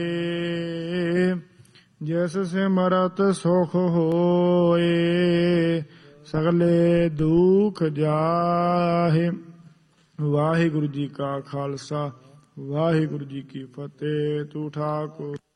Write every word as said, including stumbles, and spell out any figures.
ਜਿਸ ਸਿਮਰਤ ਸੁਖ ਹੋਏ ਸਗਲੇ ਦੁਖ ਜਾਹੇ। ਵਾਹਿਗੁਰੂ ਜੀ ਕਾ ਖਾਲਸਾ ਵਾਹਿਗੁਰੂ ਜੀ ਕੀ ਫਤਿਹ। ਤੂੰ ਠਾਕੁਰ